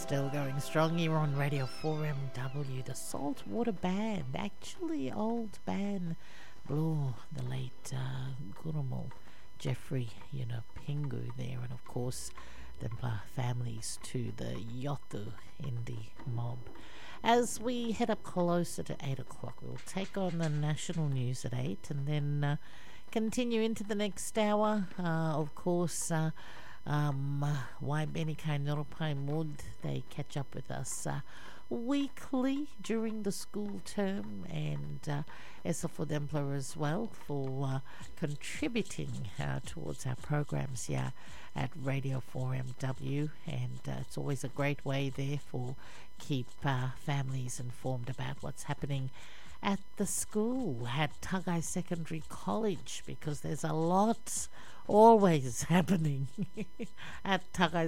Still going strong here on Radio 4MW. The Saltwater Band, actually old band, Blue, the late Gurumal, Jeffrey, Pingu there, and of course the families to the Yothu Indie mob. As we head up closer to 8 o'clock, we'll take on the national news at 8 and then continue into the next hour. Of course, why Benny Kainoropai Mud, they catch up with us weekly during the school term, and Esafo Dempler as well for contributing towards our programs here at Radio 4MW, and it's always a great way there for keep families informed about what's happening at the school at Tagai Secondary College, because there's a lot always happening at Tagai